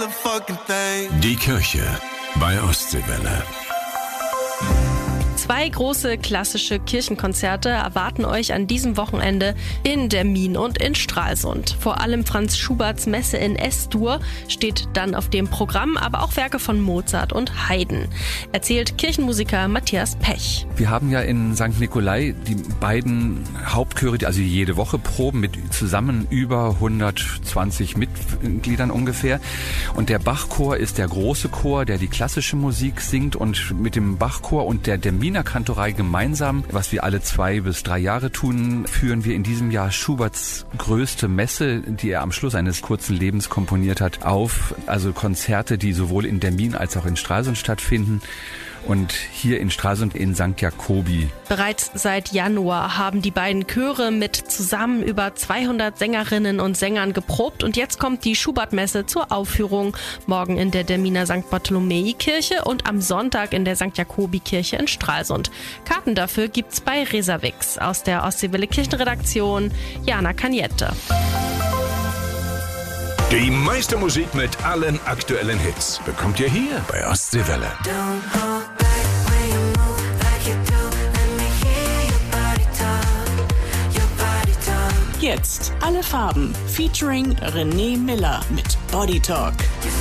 Die Kirche bei Ostseewelle. 2 große klassische Kirchenkonzerte erwarten euch an diesem Wochenende in Demmin und in Stralsund. Vor allem Franz Schuberts Messe in S-Dur steht dann auf dem Programm, aber auch Werke von Mozart und Haydn, erzählt Kirchenmusiker Matthias Pech. Wir haben ja in St. Nikolai die beiden Hauptchöre, die also jede Woche proben, mit zusammen über 120 Mitgliedern ungefähr. Und der Bachchor ist der große Chor, der die klassische Musik singt, und mit dem Bachchor und der Demmin Kantorei gemeinsam, was wir alle 2 bis 3 Jahre tun, führen wir in diesem Jahr Schuberts größte Messe, die er am Schluss seines kurzen Lebens komponiert hat, auf. Also Konzerte, die sowohl in Demmin als auch in Stralsund stattfinden. Und hier in Stralsund in St. Jakobi. Bereits seit Januar haben die beiden Chöre mit zusammen über 200 Sängerinnen und Sängern geprobt. Und jetzt kommt die Schubert-Messe zur Aufführung. Morgen in der Deminer St. Bartholomä-Kirche und am Sonntag in der St. Jakobi-Kirche in Stralsund. Karten dafür gibt's bei Reservix. Aus der Ostseewelle Kirchenredaktion, Jana Kaniette. Die meiste Musik mit allen aktuellen Hits bekommt ihr hier bei Ostseewelle. Jetzt alle Farben featuring René Miller mit Body Talk.